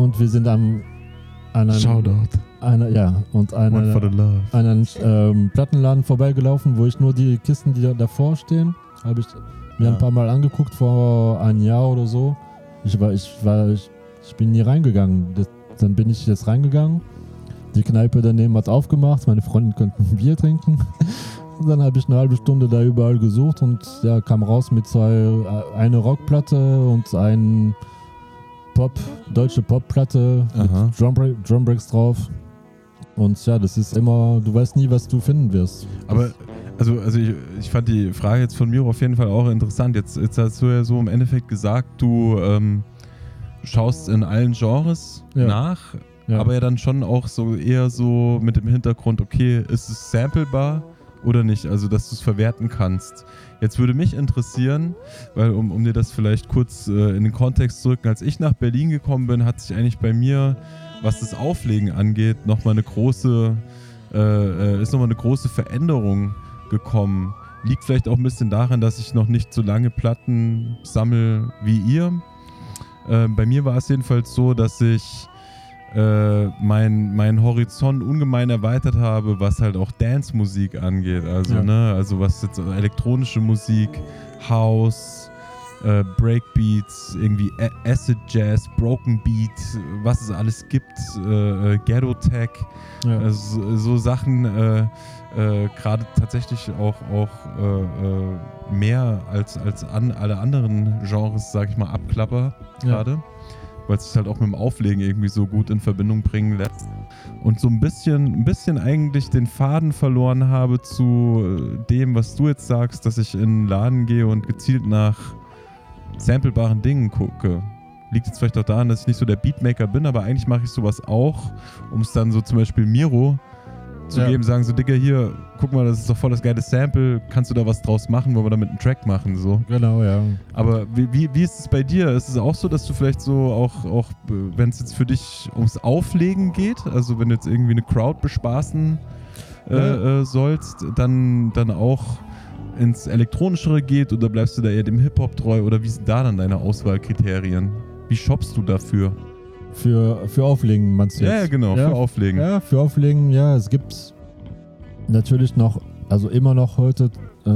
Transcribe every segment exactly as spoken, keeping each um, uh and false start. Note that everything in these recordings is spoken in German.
und wir sind am einen, Shoutout. Einer, ja, und One eine, for the love. einen ähm, Plattenladen vorbeigelaufen, wo ich nur die Kisten, die da, davor stehen, habe ich mir Ja. ein paar Mal angeguckt vor einem Jahr oder so. Ich war, ich war, ich, ich bin nie reingegangen. Das, dann bin ich jetzt reingegangen. Die Kneipe daneben hat aufgemacht, meine Freunde konnten ein Bier trinken. Und dann habe ich eine halbe Stunde da überall gesucht und ja, kam raus mit zwei, eine Rockplatte und ein Pop, deutsche Popplatte mit Aha. Drumbreak, Drumbreaks drauf. Und ja, das ist immer, du weißt nie, was du finden wirst. Aber also, also ich, ich fand die Frage jetzt von Miro auf jeden Fall auch interessant. Jetzt, jetzt hast du ja so im Endeffekt gesagt, du ähm, schaust in allen Genres Ja. nach, Ja. aber ja dann schon auch so eher so mit dem Hintergrund, okay, ist es samplebar oder nicht? Also, dass du es verwerten kannst. Jetzt würde mich interessieren, weil um, um dir das vielleicht kurz äh, in den Kontext zu rücken, als ich nach Berlin gekommen bin, hat sich eigentlich bei mir, was das Auflegen angeht, nochmal eine große, äh, äh, ist nochmal eine große Veränderung gekommen. Liegt vielleicht auch ein bisschen daran, dass ich noch nicht so lange Platten sammle wie ihr. Äh, bei mir war es jedenfalls so, dass ich äh, mein, mein Horizont ungemein erweitert habe, was halt auch Dance-Musik angeht. Also, Ja. ne, also was jetzt elektronische Musik, House, äh, Breakbeats, irgendwie A- Acid Jazz, Broken Beat, was es alles gibt, äh, äh, Ghetto Tech, Ja. also so, so Sachen, äh, äh, gerade tatsächlich auch, auch äh, äh, mehr als, als an alle anderen Genres, sag ich mal, abklapper gerade. Weil es sich halt auch mit dem Auflegen irgendwie so gut in Verbindung bringen lässt. Und so ein bisschen, ein bisschen eigentlich den Faden verloren habe zu äh, dem, was du jetzt sagst, dass ich in einen Laden gehe und gezielt nach samplebaren Dingen gucke. Liegt jetzt vielleicht auch daran, dass ich nicht so der Beatmaker bin, aber eigentlich mache ich sowas auch, um es dann so zum Beispiel Miro zu Ja. geben, sagen so, Digga, hier, guck mal, das ist doch voll das geile Sample, kannst du da was draus machen, wollen wir damit einen Track machen, so. Genau, ja. Aber wie, wie, wie ist es bei dir? Ist es auch so, dass du vielleicht so auch, auch wenn es jetzt für dich ums Auflegen geht, also wenn du jetzt irgendwie eine Crowd bespaßen äh, Ja. äh, sollst, dann, dann auch ins Elektronischere geht oder bleibst du da eher dem Hip-Hop treu oder wie sind da dann deine Auswahlkriterien? Wie shoppst du dafür? Für, für Auflegen meinst du Ja, jetzt? ja, genau, Ja. für Auflegen. Ja, für Auflegen, ja, es gibt natürlich noch, also immer noch heute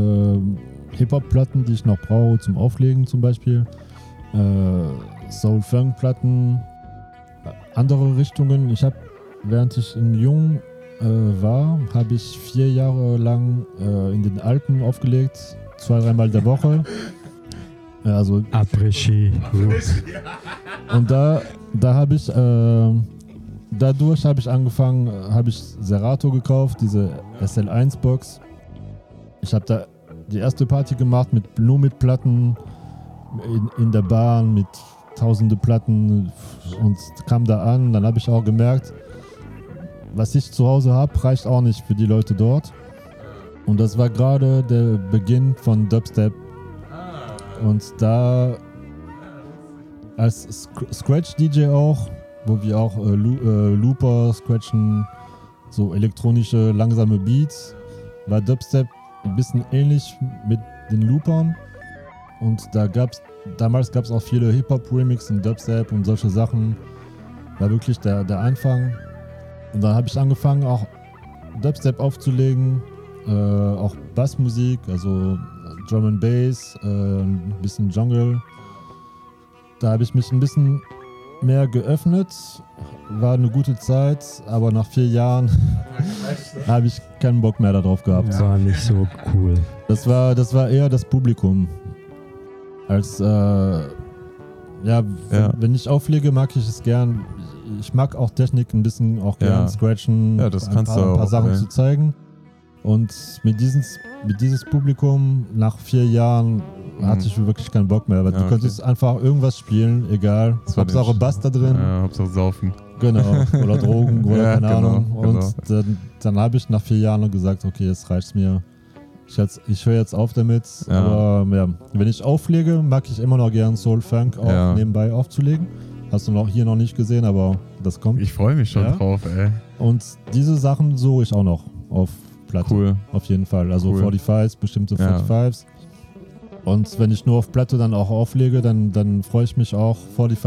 äh, Hip-Hop-Platten, die ich noch brauche zum Auflegen zum Beispiel. Äh, Soul-Funk-Platten, andere Richtungen. Ich habe, während ich in Jung äh, war, habe ich vier Jahre lang äh, in den Alpen aufgelegt, zwei, dreimal der Woche. Ja, also Après-Ski. und da, da habe ich, äh, dadurch habe ich angefangen, äh, habe ich Serato gekauft, diese S L eins Box. Ich habe da die erste Party gemacht, mit, nur mit Platten, in, in der Bahn, mit tausende Platten und kam da an. Dann habe ich auch gemerkt, was ich zu Hause habe, reicht auch nicht für die Leute dort. Und das war gerade der Beginn von Dubstep. Und da als Sc- Scratch-D J auch, wo wir auch äh, Lo- äh, Looper scratchen, so elektronische, langsame Beats, war Dubstep ein bisschen ähnlich mit den Loopern. Und da gab's, damals gab es auch viele Hip-Hop-Remix und Dubstep und solche Sachen. War wirklich der, der Anfang. Und dann habe ich angefangen, auch Dubstep aufzulegen, äh, auch Bassmusik, also Drum and Bass, äh, ein bisschen Jungle. Da habe ich mich ein bisschen mehr geöffnet. War eine gute Zeit, aber nach vier Jahren habe ich keinen Bock mehr darauf gehabt. War nicht so cool. Das war, das war eher das Publikum. Als, äh, ja, Ja. Wenn, wenn ich auflege, mag ich es gern. Ich mag auch Technik ein bisschen auch gern Ja. scratchen, Ja, das ein, kannst paar, du ein paar auch, Sachen ey. zu zeigen. Und mit, dieses, mit dieses Publikum nach vier Jahren hatte ich wirklich keinen Bock mehr. Weil Ja, du okay. könntest einfach irgendwas spielen, egal. Das war Hauptsache den- Bass da drin. Ja, Hauptsache saufen. Genau, oder Drogen oder Ja, keine genau, Ahnung. Und genau. dann, dann habe ich nach vier Jahren gesagt, okay, jetzt reicht's mir. Ich, jetzt, ich höre jetzt auf damit. Ja. Aber ja, wenn ich auflege, mag ich immer noch gern Soul Funk auch Ja. nebenbei aufzulegen. Hast du noch hier noch nicht gesehen, aber das kommt. Ich freue mich schon Ja? drauf, ey. Und diese Sachen suche ich auch noch auf Platte. Cool. Auf jeden Fall. Also Cool. forty-fives, bestimmte Ja. forty-fives. Und wenn ich nur auf Platte dann auch auflege, dann, dann freue ich mich auch, forty-five